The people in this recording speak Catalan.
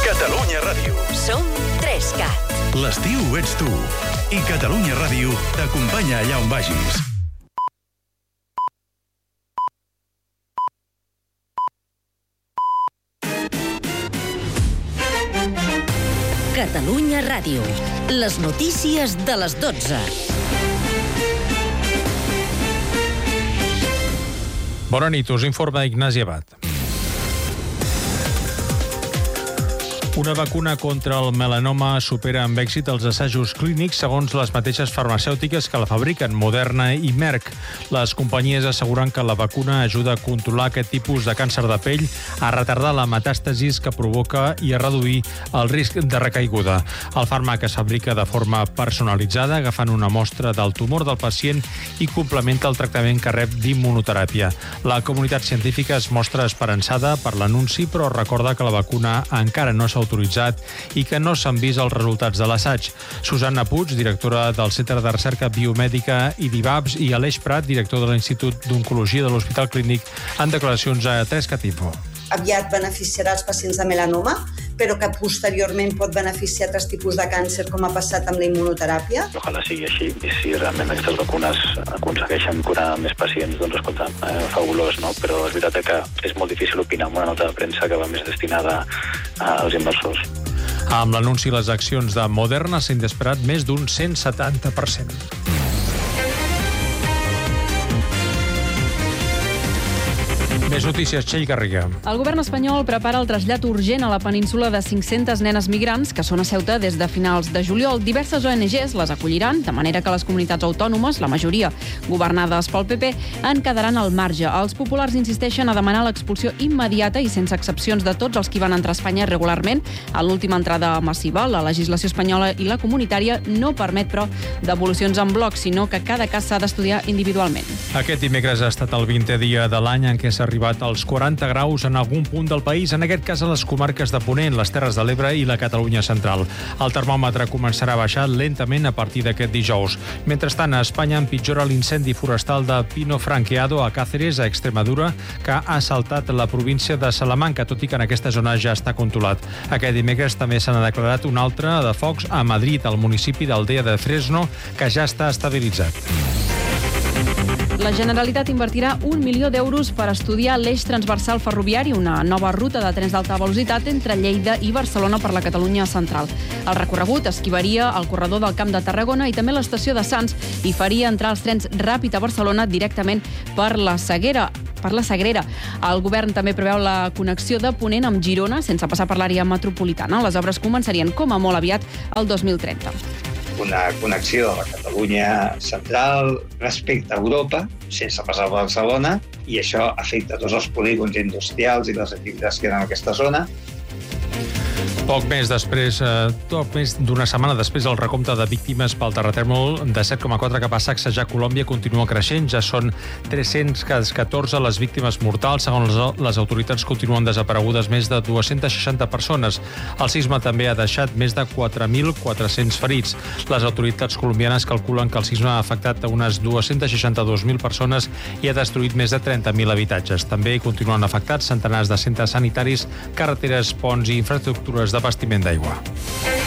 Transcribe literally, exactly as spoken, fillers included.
Catalunya Ràdio. Som Trescat. L'estiu ets tu. I Catalunya Ràdio t'acompanya allà on vagis. Catalunya Ràdio. Les notícies de les dotze. Bona nit, us informa Ignasi Abad. Una vacuna contra el melanoma supera amb èxit els assajos clínics segons les mateixes farmacèutiques que la fabriquen, Moderna i Merck. Les companyies asseguren que la vacuna ajuda a controlar aquest tipus de càncer de pell, a retardar la metàstasis que provoca i a reduir el risc de recaiguda. El fàrmac es fabrica de forma personalitzada, agafant una mostra del tumor del pacient i complementa el tractament que rep d'immunoteràpia. La comunitat científica es mostra esperançada per l'anunci, però recorda que la vacuna encara no s'ha autoritzat i que no s'han vist els resultats de l'assaig. Susanna Puig, directora del Centre de Recerca Biomèdica i d'I V A B S, i Aleix Prat, director de l'Institut d'Oncologia de l'Hospital Clínic, en declaracions a Trescat Info. Aviat beneficiarà els pacients de melanoma, però que posteriorment pot beneficiar altres tipus de càncer, com ha passat amb la immunoteràpia. Ojalà sigui així, i si realment aquestes vacunes aconsegueixen curar més pacients, doncs escolta, eh, fabulós, no? Però és veritat que és molt difícil opinar amb una nota de premsa que va més destinada als inversors. Amb l'anunci, les accions de Moderna s'han disparat més d'un cent setanta per cent. Més notícies, Txell Garriga. El govern espanyol prepara el trasllat urgent a la península de cinc-centes nenes migrants que són a Ceuta des de finals de juliol. Diverses O N Ges les acolliran, de manera que les comunitats autònomes, la majoria governades pel P P, en quedaran al marge. Els populars insisteixen a demanar l'expulsió immediata i sense excepcions de tots els que van entrar a Espanya regularment. En l'última entrada massiva, la legislació espanyola i la comunitària no permet, però, devolucions en bloc, sinó que cada cas s'ha d'estudiar individualment. Aquest dimecres ha estat el vintè dia de l'any en què s'ha arribat als quaranta graus en algun punt del país, en aquest cas a les comarques de Ponent, les Terres de l'Ebre i la Catalunya central. El termòmetre començarà a baixar lentament a partir d'aquest dijous. Mentrestant, a Espanya empitjora l'incendi forestal de Pino Franqueado a Cáceres, a Extremadura, que ha assaltat la província de Salamanca, tot i que en aquesta zona ja està controlat. Aquest dimecres també se n'ha declarat un altre de focs a Madrid, al municipi d'Aldea de Fresno, que ja està estabilitzat. La Generalitat invertirà un milió d'euros per estudiar l'eix transversal ferroviari, una nova ruta de trens d'alta velocitat entre Lleida i Barcelona per la Catalunya central. El recorregut esquivaria el corredor del Camp de Tarragona i també l'estació de Sants i faria entrar els trens ràpid a Barcelona directament per la Seguera. per la Sagrera. El govern també preveu la connexió de Ponent amb Girona sense passar per l'àrea metropolitana. Les obres començarien com a molt aviat el dos mil trenta. Una connexió a la Catalunya central respecte a Europa, sense passar per Barcelona, i això afecta tots els polígons industrials i les activitats que hi ha en aquesta zona. Poc més després, eh, poc més d'una setmana després, el recompte de víctimes pel terratrèmol de set coma quatre que va sacsejar Colòmbia continua creixent. Ja són tres-cents catorze les víctimes mortals. Segons les autoritats, continuen desaparegudes més de dues-centes seixanta persones. El sisme també ha deixat més de quatre mil quatre-cents ferits. Les autoritats colombianes calculen que el sisme ha afectat a unes dues-centes seixanta-dues mil persones i ha destruït més de trenta mil habitatges. També continuen afectats centenars de centres sanitaris, carreteres, ponts i infraestructures d'abastiment d'aigua.